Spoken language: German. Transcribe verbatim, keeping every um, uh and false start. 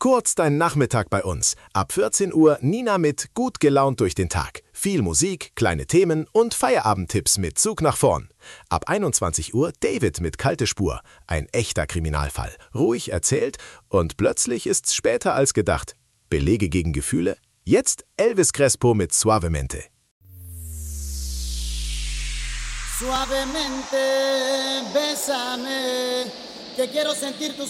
Kurz deinen Nachmittag bei uns. Ab vierzehn Uhr Nina mit Gut gelaunt durch den Tag. Viel Musik, kleine Themen und Feierabendtipps mit Zug nach vorn. Ab einundzwanzig Uhr David mit Kalte Spur. Ein echter Kriminalfall. Ruhig erzählt und plötzlich ist's später als gedacht. Belege gegen Gefühle? Jetzt Elvis Crespo mit Suavemente. Suavemente, bésame, que quiero sentir tus